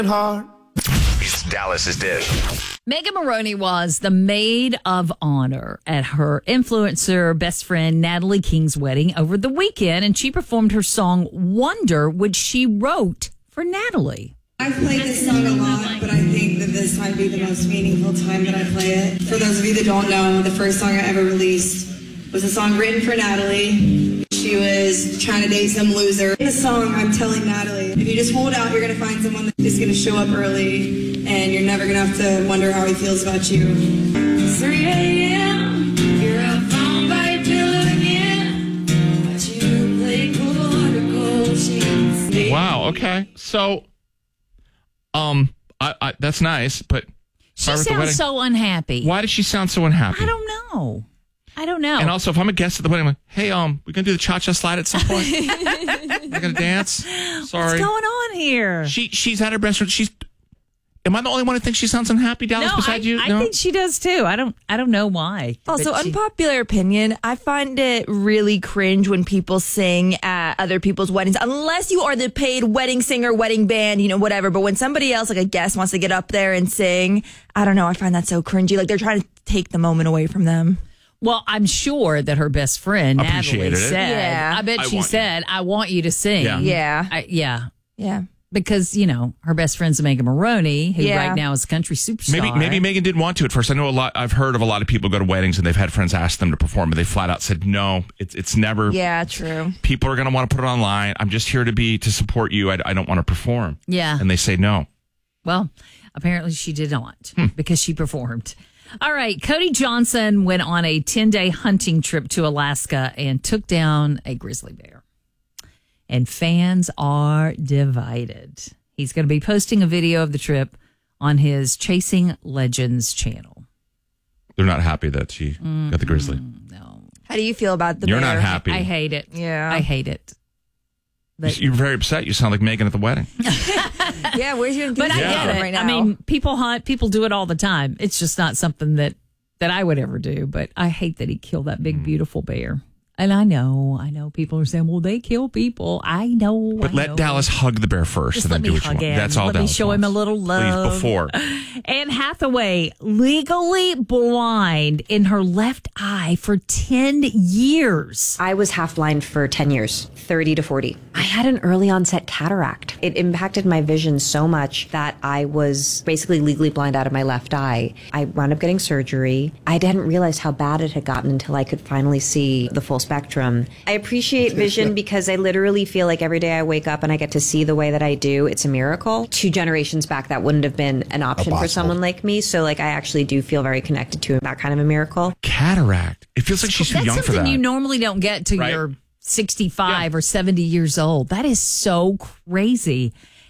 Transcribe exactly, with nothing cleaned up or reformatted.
hard. It's Dallas's Dish. Megan Maroney was the maid of honor at her influencer best friend Natalie King's wedding over the weekend, and she performed her song Wonder, which she wrote for Natalie. I've played this song a lot, but I think that this might be the most meaningful time that I play it. For those of you that don't know, the first song I ever released was a song written for Natalie. She was trying to date some loser. In the song, I'm telling Natalie, if you just hold out, you're going to find someone that is going to show up early, and you're never going to have to wonder how he feels about you. three a.m., you're up on by pillow again, but you play cold or cold sheets. Wow, okay. So, um, I, I, that's nice, but... She sounds so unhappy. Why does she sound so unhappy? I don't know. I don't know. And also, if I'm a guest at the wedding, I'm like, hey, um, we gonna do the cha-cha slide at some point? We're gonna dance? Sorry. What's going on here? She She's at her best friend. She's... Am I the only one who thinks she sounds unhappy, Dallas, no, besides I, you? I No, I think she does too. I don't I don't know why. Also, But she- unpopular opinion, I find it really cringe when people sing at other people's weddings, unless you are the paid wedding singer, wedding band, you know, whatever. But when somebody else, like a guest, wants to get up there and sing, I don't know, I find that so cringy. Like they're trying to take the moment away from them. Well, I'm sure that her best friend, Natalie, Appreciated it. said, Yeah. I bet I she want you. said, I want you to sing. Yeah. Yeah. I, yeah. Yeah. Because, you know, her best friend's Megan Maroney, who Yeah. right now is a country superstar. Maybe maybe Megan didn't want to at first. I know a lot. I've heard of a lot of people go to weddings and they've had friends ask them to perform, but they flat out said no. It's it's never. Yeah, true. People are going to want to put it online. I'm just here to be to support you. I, I don't want to perform. Yeah. And they say no. Well, apparently she did not Hmm. because she performed. All right. Cody Johnson went on a ten-day hunting trip to Alaska and took down a grizzly bear. And fans are divided. He's going to be posting a video of the trip on his Chasing Legends channel. They're not happy that she got the grizzly. No. How do you feel about the You're bear? not happy. I hate it. Yeah. I hate it. But, You're very upset. You sound like Megan at the wedding. Yeah, where's your but I enthusiasm get it. right now? I mean, people hunt, people do it all the time. It's just not something that, that I would ever do. But I hate that he killed that Hmm. big, beautiful bear. And I know, I know people are saying, well, they kill people. I know. But I let know. Dallas hug the bear first Just and then let do me what you hug want. him. That's all Let Dallas me show him a wants. little love. Please, before. Anne Hathaway legally blind in her left eye for ten years. I was half blind for ten years, thirty to forty. I had an early onset cataract. It impacted my vision so much that I was basically legally blind out of my left eye. I wound up getting surgery. I didn't realize how bad it had gotten until I could finally see the full spectrum. I appreciate vision because I literally feel like every day I wake up and I get to see the way that I do, it's a miracle. Two generations back, that wouldn't have been an option for someone like me. So like I actually do feel very connected to that kind of a miracle. Cataract. It feels like she's too That's young for something that. you normally don't get till Right. you're sixty-five or seventy years old. That is so crazy.